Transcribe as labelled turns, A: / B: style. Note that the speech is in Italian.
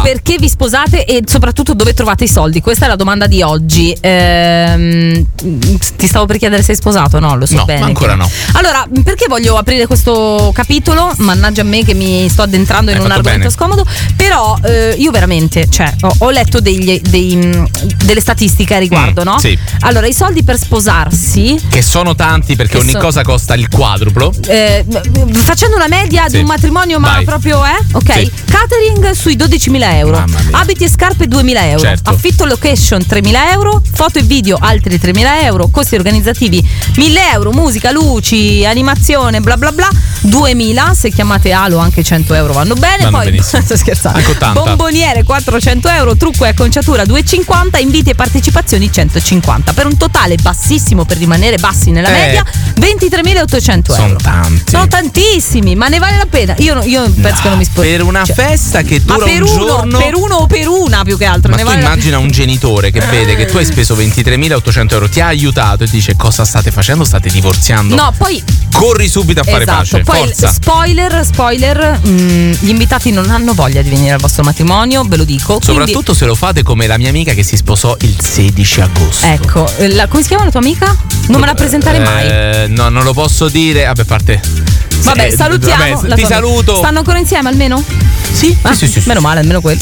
A: perché vi sposate e soprattutto dove trovate i soldi? Questa è la domanda di oggi. Ti stavo per chiedere se sei sposato, no? Lo so bene.
B: No, ancora no.
A: Allora, perché voglio aprire questo capitolo? Mannaggia a me che mi sto addentrando in un argomento scomodo. Però io veramente, cioè, ho letto delle statistiche a riguardo, no?
B: Sì.
A: Allora, i soldi per sposarsi,
B: che sono tanti perché ogni cosa costa il quadruplo.
A: facendo una media di un matrimonio, ma proprio ok.
B: Sì.
A: Catering sui 12.000 euro, abiti e scarpe 2.000 euro,
B: certo.
A: affitto location 3.000 euro, foto e video altri 3.000 euro, costi organizzativi 1.000 euro, musica, luci, animazione, bla bla bla 2.000, se chiamate Alo anche 100 euro vanno bene. Poi sto scherzando,
B: anche 80.
A: Bomboniere 400 euro, trucco e acconciatura 250, inviti e partecipazioni 150, per un totale bassissimo, per rimanere bassi nella media, 23.800 euro.
B: Sono tanti.
A: Sono tantissimi, ma ne vale la pena? Io penso che non mi sposo.
B: Per una festa che dura
A: per
B: un giorno.
A: Per uno o per una più che altro.
B: Ma
A: ne
B: tu
A: vale
B: immagina un genitore che vede che tu hai speso 23.800 euro, ti ha aiutato e dice: cosa state facendo? State divorziando?
A: No, poi
B: corri subito a fare pace.
A: Poi
B: Forza.
A: spoiler, gli invitati non hanno voglia di venire al vostro matrimonio, ve lo dico.
B: Soprattutto se lo fate come la mia amica che si sposò il 16 agosto.
A: Ecco, come si chiama la tua amica? Non me la presentare mai.
B: No, non lo posso dire. Vabbè, parte.
A: Vabbè, salutiamo.
B: Ti saluto.
A: Stanno ancora insieme almeno?
B: Sì, sì.
A: Meno male, almeno quello.